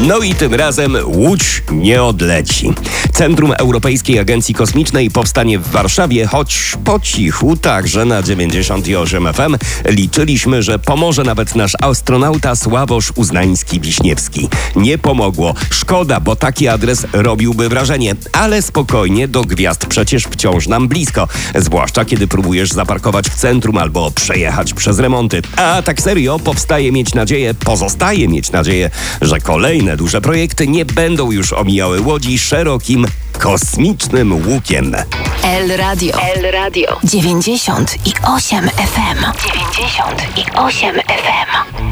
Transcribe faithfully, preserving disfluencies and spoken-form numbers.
No i tym razem Łódź nie odleci. Centrum Europejskiej Agencji Kosmicznej powstanie w Warszawie, choć po cichu, także na dziewięćdziesiąt osiem F M. Liczyliśmy, że pomoże nawet nasz astronauta Sławosz Uznański-Wiśniewski. Nie pomogło. Szkoda, bo taki adres robiłby wrażenie. Ale spokojnie, do gwiazd przecież wciąż nam blisko. Zwłaszcza kiedy próbujesz zaparkować w centrum albo przejechać przez remonty. A tak serio, powstaje mieć nadzieję, pozostaje mieć nadzieję, że kolejne duże projekty nie będą już omijały Łodzi szerokim kosmicznym łukiem. El Radio. El Radio. dziewięćdziesiąt i osiem F M. dziewięćdziesiąt i osiem F M.